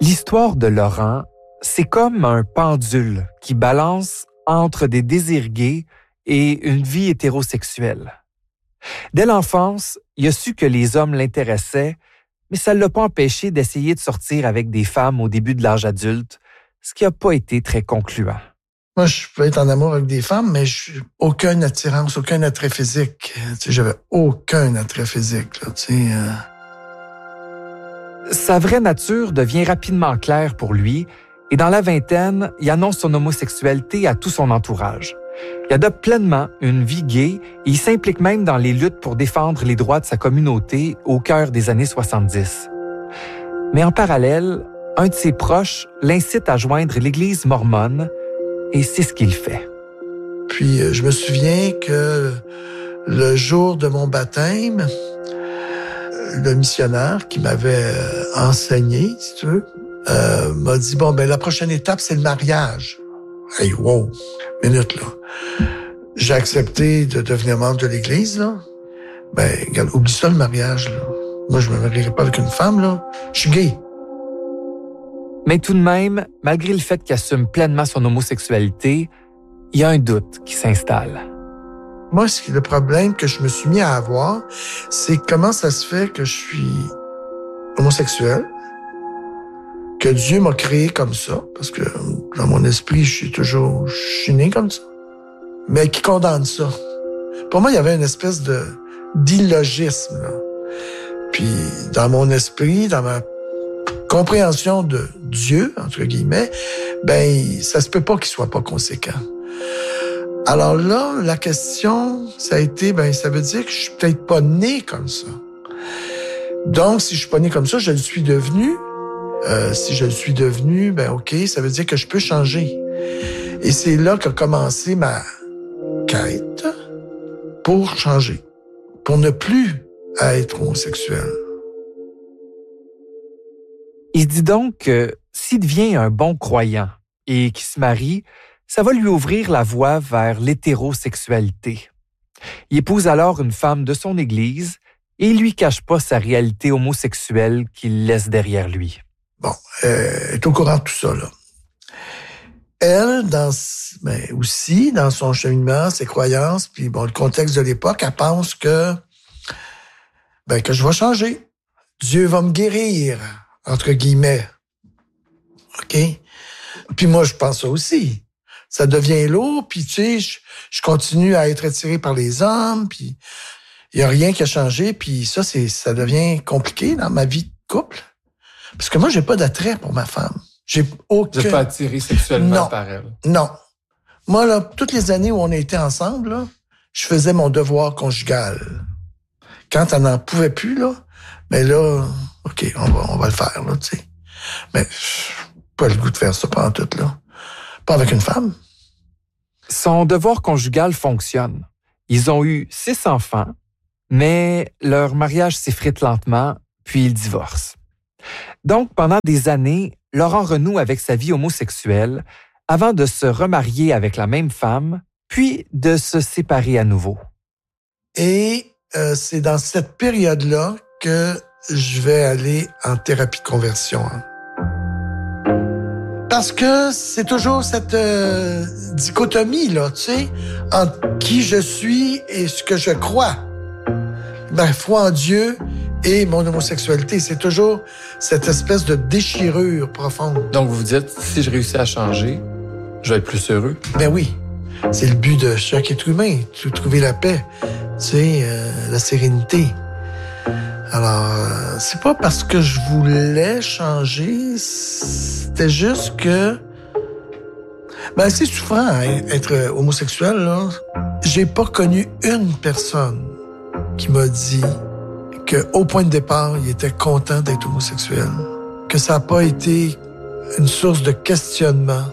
L'histoire de Laurent, c'est comme un pendule qui balance entre des désirs gays et une vie hétérosexuelle. Dès l'enfance, il a su que les hommes l'intéressaient, mais ça ne l'a pas empêché d'essayer de sortir avec des femmes au début de l'âge adulte, ce qui n'a pas été très concluant. Moi, je peux être en amour avec des femmes, mais aucune attirance, aucun attrait physique. Tu sais, j'avais aucun attrait physique, là, tu sais. Sa vraie nature devient rapidement claire pour lui et dans la vingtaine, il annonce son homosexualité à tout son entourage. Il adopte pleinement une vie gay et il s'implique même dans les luttes pour défendre les droits de sa communauté au cœur des années 70. Mais en parallèle, un de ses proches l'incite à joindre l'Église mormone et c'est ce qu'il fait. Puis je me souviens que le jour de mon baptême, le missionnaire qui m'avait enseigné, si tu veux, m'a dit, bon, ben la prochaine étape, c'est le mariage. Hey, wow, minute, là. J'ai accepté de devenir membre de l'Église, là. Ben, regarde, oublie ça, le mariage, là. Moi, je me marierai pas avec une femme, là. Je suis gay. Mais tout de même, malgré le fait qu'il assume pleinement son homosexualité, il y a un doute qui s'installe. Moi, le problème que je me suis mis à avoir, c'est comment ça se fait que je suis homosexuel, que Dieu m'a créé comme ça, parce que dans mon esprit, je suis né comme ça, mais qui condamne ça. Pour moi, il y avait une espèce d'illogisme, là. Puis, dans mon esprit, dans ma compréhension de Dieu, entre guillemets, ben, ça se peut pas qu'il soit pas conséquent. Alors là, la question, ça a été, ben, ça veut dire que je suis peut-être pas né comme ça. Donc, si je suis pas né comme ça, je le suis devenu. Si je le suis devenu, ben, OK, ça veut dire que je peux changer. Et c'est là qu'a commencé ma quête pour changer, pour ne plus être homosexuel. Il se dit donc que s'il devient un bon croyant et qu'il se marie, ça va lui ouvrir la voie vers l'hétérosexualité. Il épouse alors une femme de son église et il lui cache pas sa réalité homosexuelle qu'il laisse derrière lui. Bon, elle est au courant de tout ça, là. Elle, aussi, dans son cheminement, ses croyances, puis bon, le contexte de l'époque, elle pense que je vais changer. Dieu va me guérir, entre guillemets. OK? Puis moi, je pense ça aussi. Ça devient lourd, puis tu sais, je continue à être attiré par les hommes, puis il n'y a rien qui a changé, puis ça devient compliqué dans ma vie de couple. Parce que moi, j'ai pas d'attrait pour ma femme. J'ai aucun... Vous n'êtes pas attiré sexuellement par elle? Non. Moi, là, toutes les années où on a été ensemble, là, je faisais mon devoir conjugal. Quand elle n'en pouvait plus, là, ben là, OK, on va le faire, là, tu sais. Mais pas le goût de faire ça pendant tout, là. Pas avec une femme. Son devoir conjugal fonctionne. Ils ont eu 6 enfants, mais leur mariage s'effrite lentement, puis ils divorcent. Donc, pendant des années, Laurent renoue avec sa vie homosexuelle avant de se remarier avec la même femme, puis de se séparer à nouveau. Et c'est dans cette période-là que je vais aller en thérapie de conversion. Parce que c'est toujours cette dichotomie, là, tu sais, entre qui je suis et ce que je crois. Ben, foi en Dieu et mon homosexualité, c'est toujours cette espèce de déchirure profonde. Donc, vous vous dites, si je réussis à changer, je vais être plus heureux? Ben oui. C'est le but de chaque être humain, de trouver la paix, tu sais, la sérénité. Alors, c'est pas parce que je voulais changer, c'était juste que... Ben, c'est souffrant, hein, être homosexuel, là. J'ai pas connu une personne qui m'a dit qu'au point de départ, il était content d'être homosexuel. Que ça n'a pas été une source de questionnement.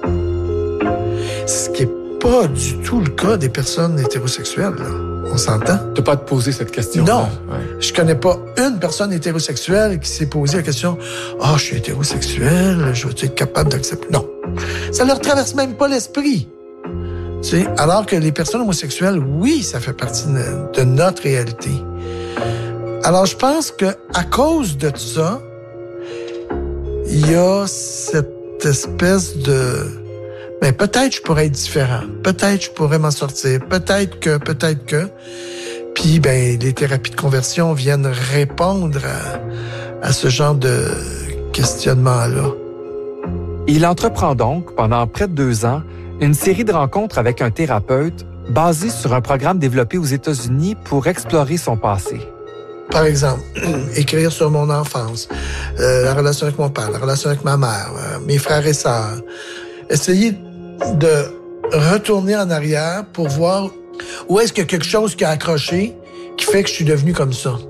Ce qui est pas du tout le cas des personnes hétérosexuelles, là. On s'entend? Tu n'as pas à te poser cette question. Non. Ouais. Je connais pas une personne hétérosexuelle qui s'est posé la question « Ah, je suis hétérosexuel, je vais être capable d'accepter... » Non. Ça leur traverse même pas l'esprit. Tu sais, alors que les personnes homosexuelles, oui, ça fait partie de notre réalité. Alors, je pense que à cause de ça, il il y a cette espèce de... Mais peut-être je pourrais être différent. Peut-être je pourrais m'en sortir. Peut-être que. Puis, les thérapies de conversion viennent répondre à ce genre de questionnement-là. Il entreprend donc, pendant près de 2 ans, une série de rencontres avec un thérapeute basée sur un programme développé aux États-Unis pour explorer son passé. Par exemple, écrire sur mon enfance, la relation avec mon père, la relation avec ma mère, mes frères et sœurs. Essayer de retourner en arrière pour voir où est-ce qu'il y a quelque chose qui a accroché qui fait que je suis devenu comme ça.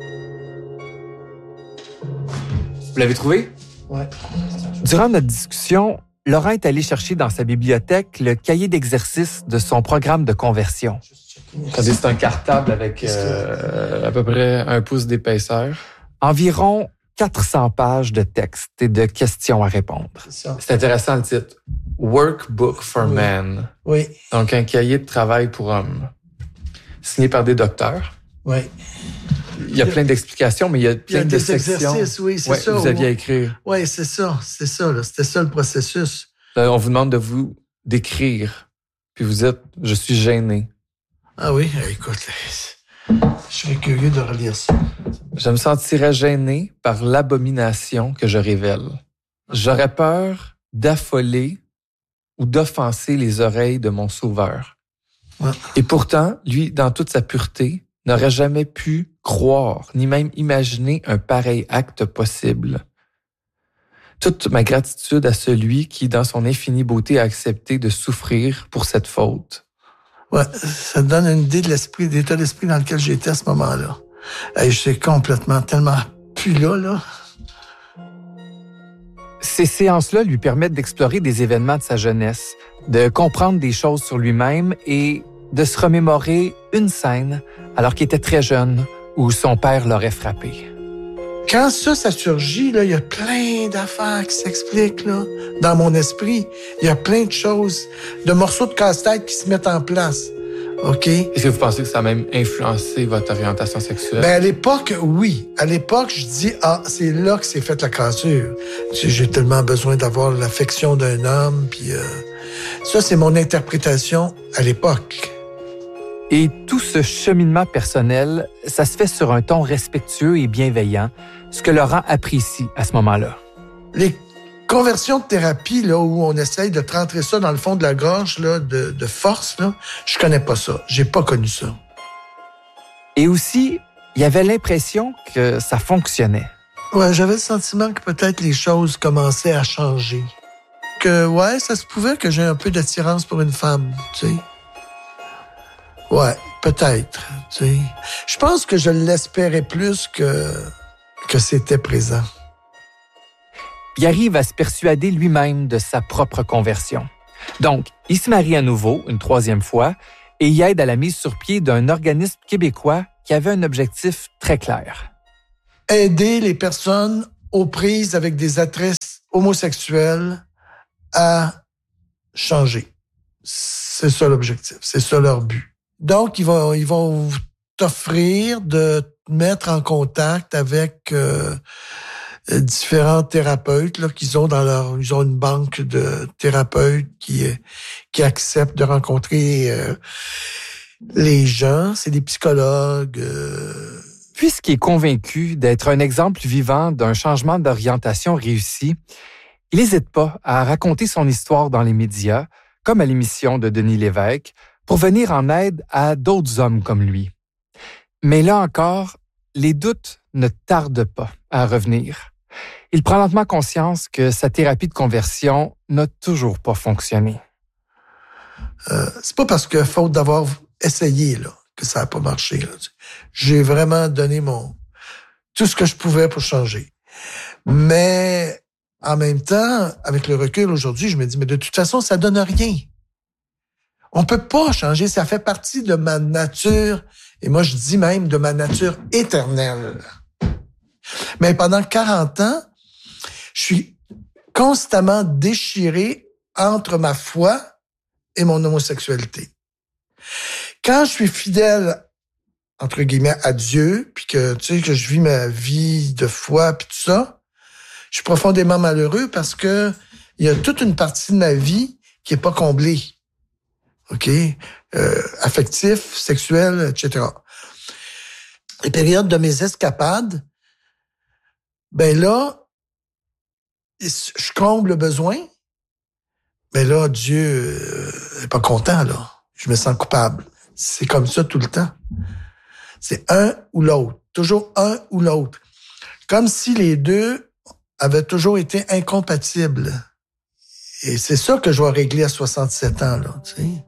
Vous l'avez trouvé? Ouais. Durant notre discussion, Laurent est allé chercher dans sa bibliothèque le cahier d'exercice de son programme de conversion. C'est un cartable avec à peu près 1 pouce d'épaisseur. Environ 400 pages de texte et de questions à répondre. C'est intéressant le titre. Workbook for Men. Oui. Donc, un cahier de travail pour hommes. Signé par des docteurs. Oui. Il y a plein d'explications, mais il y a plein de sections. Exercices, oui, c'est ça. Vous aviez à écrire. Oui, c'est ça. Là. C'était ça le processus. Là, on vous demande de vous décrire. Puis vous dites, je suis gêné. Ah oui? Écoute, je serais curieux de relire ça. Je me sentirais gêné par l'abomination que je révèle. J'aurais peur d'affoler ou d'offenser les oreilles de mon sauveur. Ouais. Et pourtant, lui, dans toute sa pureté, n'aurait jamais pu croire, ni même imaginer un pareil acte possible. Toute ma gratitude à celui qui, dans son infinie beauté, a accepté de souffrir pour cette faute. Ouais, ça te donne une idée de l'état d'esprit dans lequel j'étais à ce moment-là. Je suis complètement, tellement plus là. Ces séances-là lui permettent d'explorer des événements de sa jeunesse, de comprendre des choses sur lui-même et de se remémorer une scène alors qu'il était très jeune où son père l'aurait frappé. Quand ça surgit, là, il y a plein d'affaires qui s'expliquent là, dans mon esprit. Il y a plein de choses, de morceaux de casse-tête qui se mettent en place. OK? Est-ce que vous pensez que ça a même influencé votre orientation sexuelle? À l'époque, oui. À l'époque, je dis, c'est là que s'est faite la cassure. J'ai tellement besoin d'avoir l'affection d'un homme, puis ça, c'est mon interprétation à l'époque. Et tout ce cheminement personnel, ça se fait sur un ton respectueux et bienveillant, ce que Laurent apprécie à ce moment-là. Les conversions de thérapie, là, où on essaye de te rentrer ça dans le fond de la gorge, là, de force, là, je connais pas ça. J'ai pas connu ça. Et aussi, il y avait l'impression que ça fonctionnait. Ouais, j'avais le sentiment que peut-être les choses commençaient à changer. Que, ouais, ça se pouvait que j'ai un peu d'attirance pour une femme, tu sais. Ouais, peut-être, tu sais. Je pense que je l'espérais plus que c'était présent. Il arrive à se persuader lui-même de sa propre conversion. Donc, il se marie à nouveau, une 3e fois, et il aide à la mise sur pied d'un organisme québécois qui avait un objectif très clair. Aider les personnes aux prises avec des attraits homosexuels à changer. C'est ça l'objectif, c'est ça leur but. Donc, ils vont t'offrir de te mettre en contact avec différents thérapeutes là, qu'ils ont ils ont une banque de thérapeutes qui acceptent de rencontrer les gens. C'est des psychologues. Puisqu'il est convaincu d'être un exemple vivant d'un changement d'orientation réussi, il n'hésite pas à raconter son histoire dans les médias, comme à l'émission de Denis Lévesque, pour venir en aide à d'autres hommes comme lui. Mais là encore, les doutes ne tardent pas à revenir. Il prend lentement conscience que sa thérapie de conversion n'a toujours pas fonctionné. C'est pas parce que faute d'avoir essayé là, que ça n'a pas marché. Là. J'ai vraiment donné tout ce que je pouvais pour changer. Mais en même temps, avec le recul aujourd'hui, je me dis, mais de toute façon, ça donne rien. On peut pas changer, ça fait partie de ma nature, et moi je dis même de ma nature éternelle. Mais pendant 40 ans, je suis constamment déchiré entre ma foi et mon homosexualité. Quand je suis fidèle, entre guillemets, à Dieu, puis que, tu sais, que je vis ma vie de foi, puis tout ça, Je suis profondément malheureux parce que il y a toute une partie de ma vie qui est pas comblée. OK? Affectif, sexuel, etc. Les périodes de mes escapades, ben là, je comble le besoin. Mais là, Dieu est pas content, là. Je me sens coupable. C'est comme ça tout le temps. C'est un ou l'autre. Toujours un ou l'autre. Comme si les deux avaient toujours été incompatibles. Et c'est ça que je dois régler à 67 ans, là, tu sais.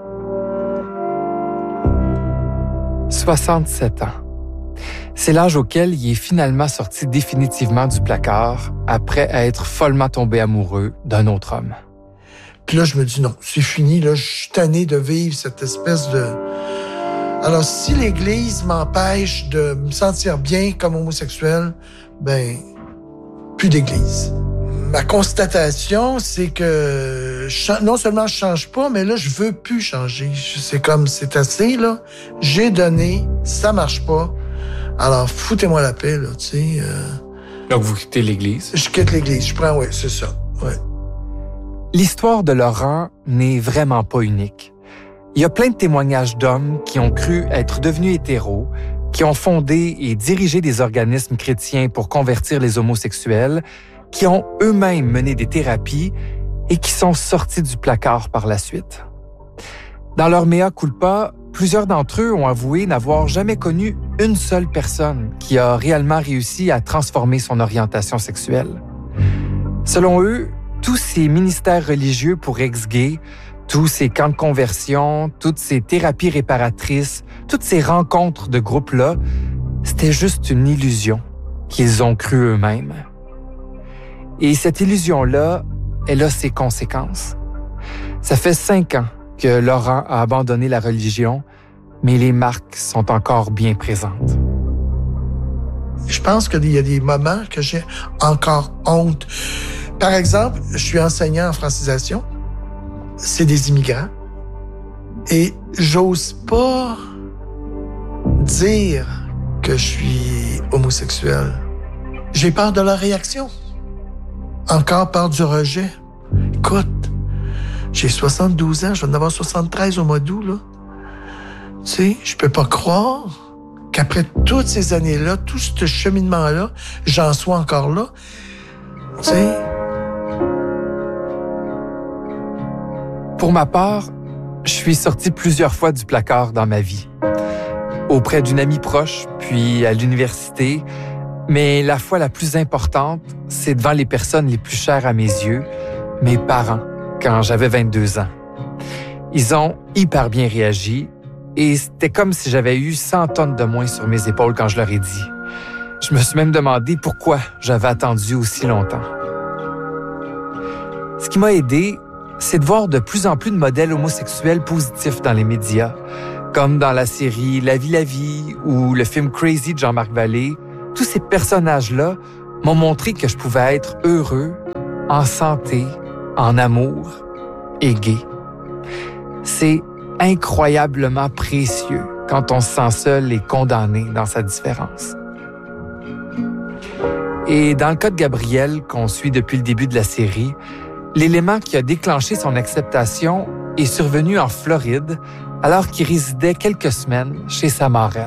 67 ans. C'est l'âge auquel il est finalement sorti définitivement du placard après être follement tombé amoureux d'un autre homme. Puis là, je me dis non, c'est fini, là, je suis tanné de vivre cette espèce de... Alors, si l'Église m'empêche de me sentir bien comme homosexuel, ben, plus d'Église. Ma constatation, c'est que non seulement je change pas, mais là, je veux plus changer. C'est comme, c'est assez, là. J'ai donné, ça marche pas. Alors, foutez-moi la paix, là, tu sais. Donc, vous quittez l'Église? Je quitte l'Église, je prends, oui, c'est ça, ouais. L'histoire de Laurent n'est vraiment pas unique. Il y a plein de témoignages d'hommes qui ont cru être devenus hétéros, qui ont fondé et dirigé des organismes chrétiens pour convertir les homosexuels, qui ont eux-mêmes mené des thérapies et qui sont sortis du placard par la suite. Dans leur mea culpa, plusieurs d'entre eux ont avoué n'avoir jamais connu une seule personne qui a réellement réussi à transformer son orientation sexuelle. Selon eux, tous ces ministères religieux pour ex-gays, tous ces camps de conversion, toutes ces thérapies réparatrices, toutes ces rencontres de groupes-là, c'était juste une illusion qu'ils ont cru eux-mêmes. Et cette illusion-là, elle a ses conséquences. Ça fait 5 ans que Laurent a abandonné la religion, mais les marques sont encore bien présentes. Je pense qu'il y a des moments que j'ai encore honte. Par exemple, je suis enseignant en francisation. C'est des immigrants. Et j'ose pas dire que je suis homosexuel. J'ai peur de leur réaction. Encore peur du rejet. Écoute, j'ai 72 ans, je vais en avoir 73 au mois d'août, là. Tu sais, je peux pas croire qu'après toutes ces années-là, tout ce cheminement-là, j'en sois encore là. Tu sais. Pour ma part, je suis sorti plusieurs fois du placard dans ma vie. Auprès d'une amie proche, puis à l'université. Mais la fois la plus importante, c'est devant les personnes les plus chères à mes yeux, mes parents, quand j'avais 22 ans. Ils ont hyper bien réagi et c'était comme si j'avais eu 100 tonnes de moins sur mes épaules quand je leur ai dit. Je me suis même demandé pourquoi j'avais attendu aussi longtemps. Ce qui m'a aidé, c'est de voir de plus en plus de modèles homosexuels positifs dans les médias, comme dans la série La vie ou le film Crazy de Jean-Marc Vallée. Tous ces personnages-là m'ont montré que je pouvais être heureux, en santé, en amour et gay. C'est incroyablement précieux quand on se sent seul et condamné dans sa différence. Et dans le cas de Gabriel, qu'on suit depuis le début de la série, l'élément qui a déclenché son acceptation est survenu en Floride, alors qu'il résidait quelques semaines chez sa marraine.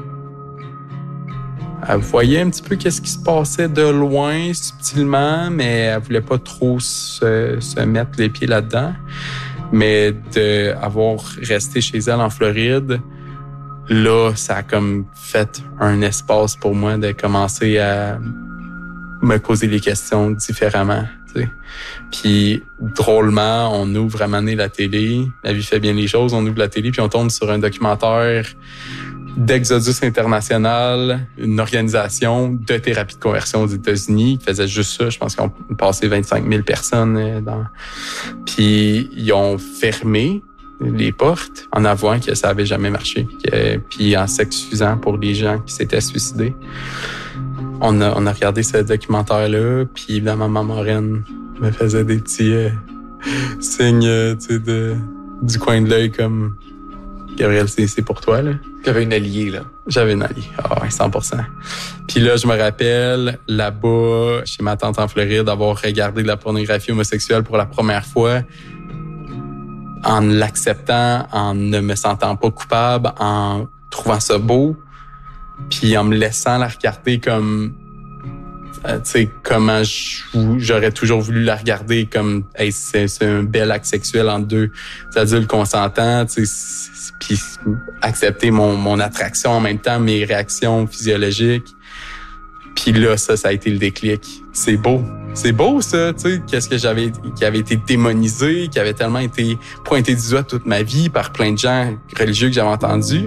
Elle voyait un petit peu qu'est-ce qui se passait de loin, subtilement, mais elle voulait pas trop se mettre les pieds là-dedans. Mais d'avoir resté chez elle en Floride, là, ça a comme fait un espace pour moi de commencer à me poser les questions différemment. T'sais. Puis drôlement, on ouvre à un moment donné la télé, La vie fait bien les choses, on ouvre la télé puis on tombe sur un documentaire d'Exodus International, une organisation de thérapie de conversion aux États-Unis qui faisait juste ça. Je pense qu'ils ont passé 25 000 personnes Puis ils ont fermé les portes en avouant que ça avait jamais marché. Puis en s'excusant pour les gens qui s'étaient suicidés. On a regardé ce documentaire-là, puis évidemment, ma marraine me faisait des petits signes du coin de l'œil comme Gabriel, c'est pour toi, là. J'avais une alliée, là. J'avais une alliée. Ah, ouais, 100%. Puis là, je me rappelle, là-bas, chez ma tante en Floride, d'avoir regardé de la pornographie homosexuelle pour la première fois, en l'acceptant, en ne me sentant pas coupable, en trouvant ça beau, puis en me laissant la regarder comme... tu sais, comment j'aurais toujours voulu la regarder comme hey, c'est un bel acte sexuel entre deux adultes consentants, tu sais, puis accepter mon attraction en même temps, mes réactions physiologiques. Puis là, ça a été le déclic. C'est beau ça, tu sais, qu'est-ce que qui avait été démonisé, qui avait tellement été pointé du doigt toute ma vie par plein de gens religieux que j'avais entendus.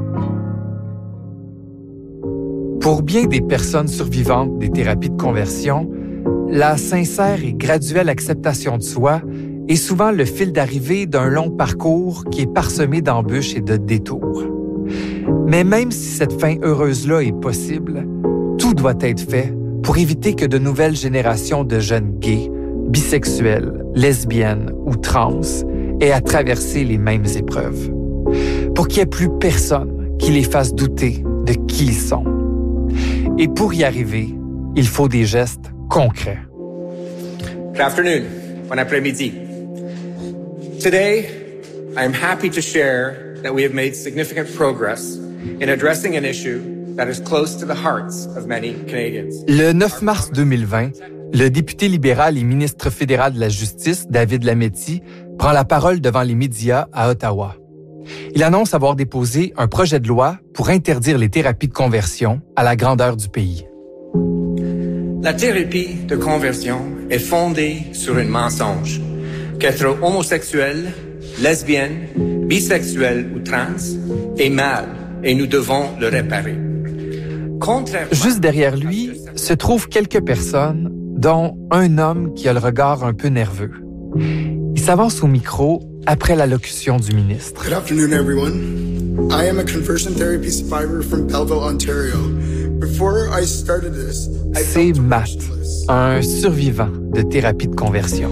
Pour bien des personnes survivantes des thérapies de conversion, la sincère et graduelle acceptation de soi est souvent le fil d'arrivée d'un long parcours qui est parsemé d'embûches et de détours. Mais même si cette fin heureuse-là est possible, tout doit être fait pour éviter que de nouvelles générations de jeunes gays, bisexuels, lesbiennes ou trans aient à traverser les mêmes épreuves. Pour qu'il n'y ait plus personne qui les fasse douter de qui ils sont. Et pour y arriver, il faut des gestes concrets. Good afternoon. Bon après-midi. Today, I am happy to share that we have made significant progress in addressing an issue that is close to the hearts of many Canadians. Le 9 mars 2020, le député libéral et ministre fédéral de la Justice, David Lametti, prend la parole devant les médias à Ottawa. Il annonce avoir déposé un projet de loi pour interdire les thérapies de conversion à la grandeur du pays. La thérapie de conversion est fondée sur un mensonge. Qu'être homosexuel, lesbienne, bisexuel ou trans est mal et nous devons le réparer. Juste derrière lui se trouvent quelques personnes, dont un homme qui a le regard un peu nerveux. Il s'avance au micro après l'allocution du ministre. Good afternoon, everyone. I am a conversion therapy survivor from Belleville, Ontario. Before I started this, C'est Matt, un survivant de thérapie de conversion.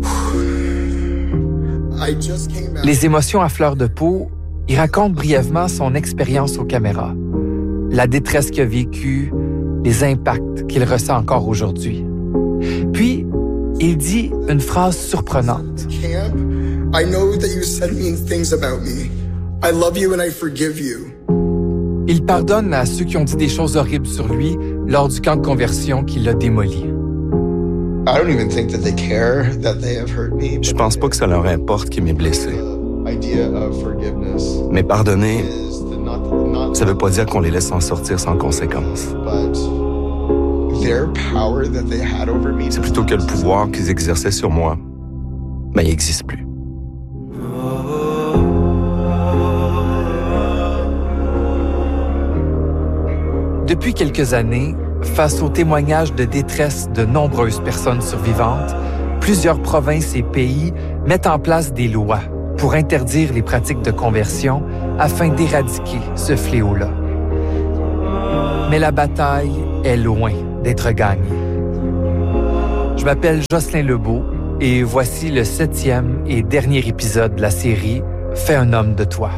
Les émotions à fleur de peau, il raconte brièvement son expérience aux caméras, la détresse qu'il a vécue, les impacts qu'il ressent encore aujourd'hui. Puis, il dit une phrase surprenante. I know that you said mean things about me. I love you and I forgive you. Il pardonne à ceux qui ont dit des choses horribles sur lui lors du camp de conversion qui l'a démoli. Je pense pas que ça leur importe qu'il m'ait blessé. Mais pardonner, ça veut pas dire qu'on les laisse s'en sortir sans conséquence. C'est plutôt que le pouvoir qu'ils exerçaient sur moi, il n'existe plus. Depuis quelques années, face aux témoignages de détresse de nombreuses personnes survivantes, plusieurs provinces et pays mettent en place des lois pour interdire les pratiques de conversion afin d'éradiquer ce fléau-là. Mais la bataille est loin d'être gagnée. Je m'appelle Jocelyn Lebeau et voici le 7e et dernier épisode de la série « Fais un homme de toi ».